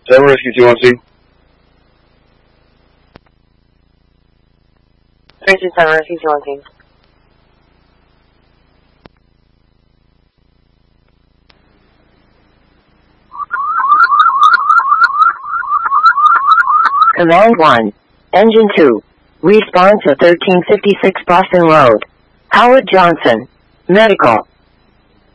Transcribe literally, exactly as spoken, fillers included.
seven Rescue two one C. Station seven Rescue two one C. Command one. Engine two. Response to thirteen fifty-six Boston Road. Howard Johnson. Medical.